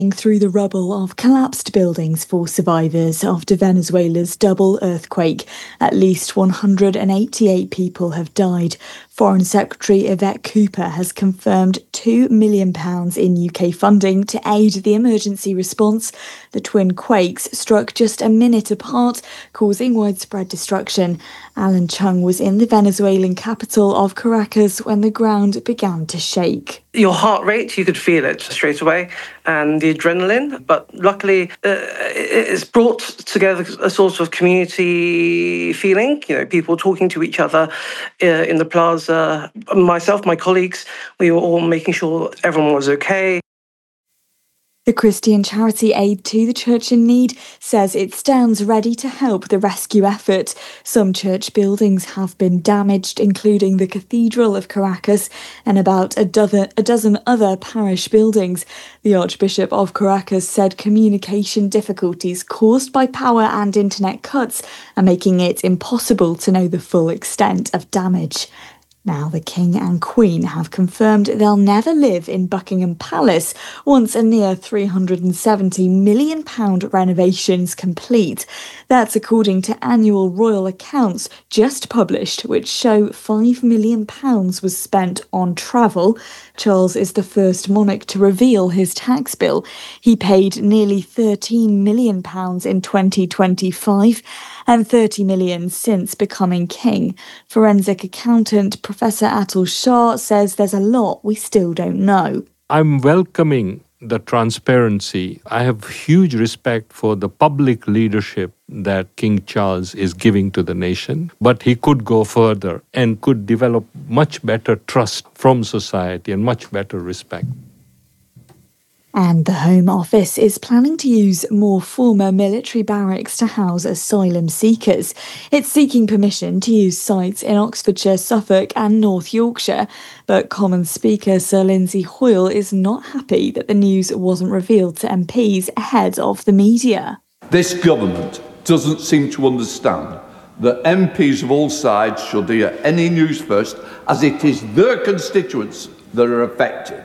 through the rubble of collapsed buildings for survivors after Venezuela's double earthquake. At least 188 people have died. Foreign Secretary Yvette Cooper has confirmed £2 million in UK funding to aid the emergency response. The twin quakes struck just a minute apart, causing widespread destruction. Alan Chung was in the Venezuelan capital of Caracas when the ground began to shake. Your heart rate, you could feel it straight away, and the adrenaline. But luckily, it's brought together a sort of community feeling, people talking to each other in the plaza. Myself, my colleagues, we were all making sure everyone was okay. The Christian charity Aid to the Church in Need says it stands ready to help the rescue effort. Some church buildings have been damaged, including the Cathedral of Caracas and about a dozen other parish buildings. The Archbishop of Caracas said communication difficulties caused by power and internet cuts are making it impossible to know the full extent of damage. Now, the King and Queen have confirmed they'll never live in Buckingham Palace once a near £370 million renovation's complete. That's according to annual royal accounts just published, which show £5 million was spent on travel. Charles is the first monarch to reveal his tax bill. He paid nearly £13 million in 2025 and £30 million since becoming king. Forensic accountant Professor Atul Shah says there's a lot we still don't know. I'm welcoming the transparency. I have huge respect for the public leadership that King Charles is giving to the nation, but he could go further and could develop much better trust from society and much better respect. And the Home Office is planning to use more former military barracks to house asylum seekers. It's seeking permission to use sites in Oxfordshire, Suffolk and North Yorkshire. But Commons Speaker Sir Lindsay Hoyle is not happy that the news wasn't revealed to MPs ahead of the media. This government doesn't seem to understand that MPs of all sides should hear any news first, as it is their constituents that are affected.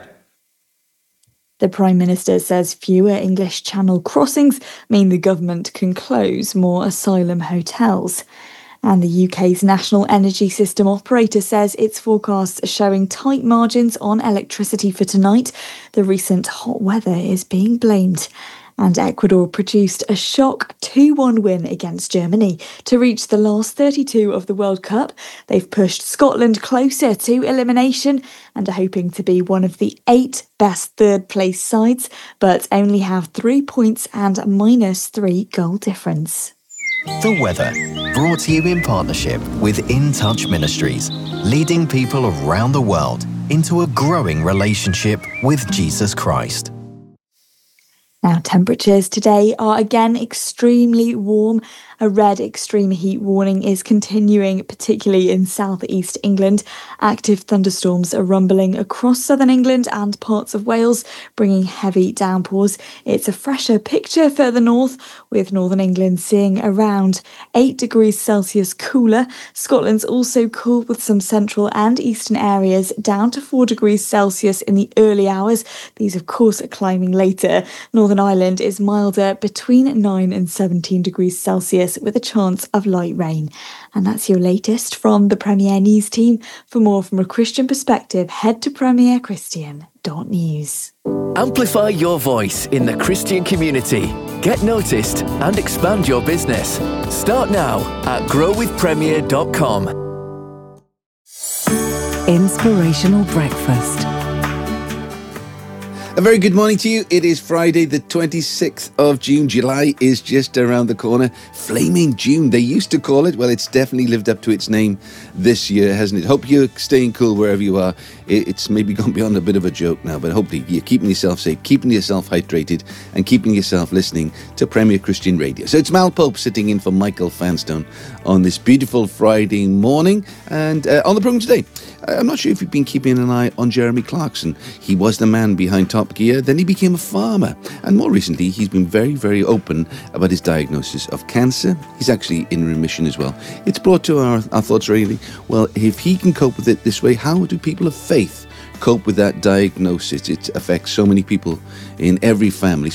The Prime Minister says fewer English Channel crossings mean the government can close more asylum hotels. And the UK's National Energy System Operator says its forecasts are showing tight margins on electricity for tonight. The recent hot weather is being blamed. And Ecuador produced a shock 2-1 win against Germany to reach the last 32 of the World Cup. They've pushed Scotland closer to elimination and are hoping to be one of the 8 best third-place sides, but only have 3 points and -3 goal difference. The weather, brought to you in partnership with In Touch Ministries, leading people around the world into a growing relationship with Jesus Christ. Now, temperatures today are again extremely warm. A red extreme heat warning is continuing, particularly in southeast England. Active thunderstorms are rumbling across southern England and parts of Wales, bringing heavy downpours. It's a fresher picture further north, with northern England seeing around 8 degrees Celsius cooler. Scotland's also cool, with some central and eastern areas down to 4 degrees Celsius in the early hours. These, of course, are climbing later. Northern Ireland is milder, between 9 and 17 degrees Celsius, with a chance of light rain. And that's your latest from the Premier News team. For more from a Christian perspective, head to premierchristian.news. Amplify your voice in the Christian community. Get noticed and expand your business. Start now at growwithpremier.com. Inspirational Breakfast. A very good morning to you. It is Friday, the 26th of June. July is just around the corner. Flaming June, they used to call it. Well, it's definitely lived up to its name this year, hasn't it? Hope you're staying cool wherever you are. It's maybe gone beyond a bit of a joke now, but hopefully you're keeping yourself safe, keeping yourself hydrated, and keeping yourself listening to Premier Christian Radio. So it's Mal Pope sitting in for Michael Fanstone on this beautiful Friday morning. And on the programme today, I'm not sure if you've been keeping an eye on Jeremy Clarkson. He was the man behind Top Gear, then he became a farmer. And more recently, he's been very, very open about his diagnosis of cancer. He's actually in remission as well. It's brought to our thoughts really, well, if he can cope with it this way, how do people of faith cope with that diagnosis. It affects so many people in every family.